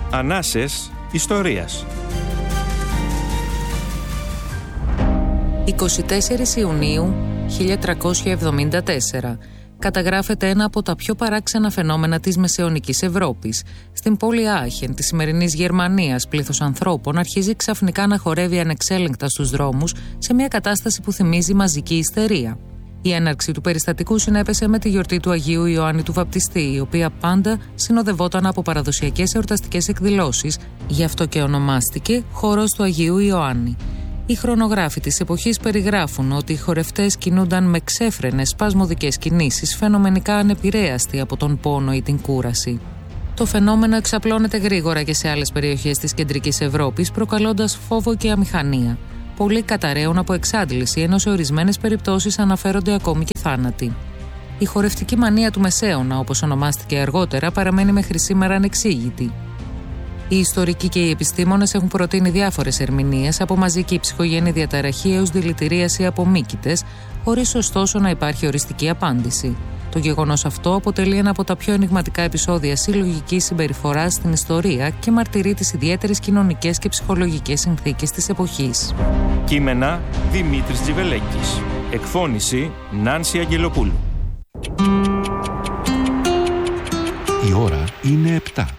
Ανάσες ιστορίας. 24 Ιουνίου 1374 καταγράφεται ένα από τα πιο παράξενα φαινόμενα της μεσαιωνικής Ευρώπης. Στην πόλη Άχεν της σημερινής Γερμανίας, πλήθος ανθρώπων αρχίζει ξαφνικά να χορεύει ανεξέλεγκτα στους δρόμους σε μια κατάσταση που θυμίζει μαζική ιστερία. Η έναρξη του περιστατικού συνέπεσε με τη γιορτή του Αγίου Ιωάννη του Βαπτιστή, η οποία πάντα συνοδευόταν από παραδοσιακές εορταστικές εκδηλώσεις, γι' αυτό και ονομάστηκε Χώρος του Αγίου Ιωάννη. Οι χρονογράφοι της εποχής περιγράφουν ότι οι χορευτές κινούνταν με ξέφρενες σπασμωδικές κινήσεις, φαινομενικά ανεπηρέαστοι από τον πόνο ή την κούραση. Το φαινόμενο εξαπλώνεται γρήγορα και σε άλλες περιοχές της κεντρικής Ευρώπης, προκαλώντας φόβο και αμηχανία. Πολλοί καταραίουν από εξάντληση, ενώ σε ορισμένες περιπτώσεις αναφέρονται ακόμη και θάνατοι. Η χορευτική μανία του Μεσαίωνα, όπως ονομάστηκε αργότερα, παραμένει μέχρι σήμερα ανεξήγητη. Οι ιστορικοί και οι επιστήμονες έχουν προτείνει διάφορες ερμηνείες, από μαζική ψυχογενή διαταραχή έως δηλητηρίαση από μύκητες, χωρίς ωστόσο να υπάρχει οριστική απάντηση. Το γεγονός αυτό αποτελεί ένα από τα πιο ενιγματικά επεισόδια συλλογικής συμπεριφοράς στην ιστορία και μαρτυρεί τις ιδιαίτερες κοινωνικές και ψυχολογικές συνθήκες της εποχής. Κείμενα Δημήτρης Τζιβελέκης. Εκφώνηση Νάνση Αγγελοπούλου. Η ώρα είναι 7.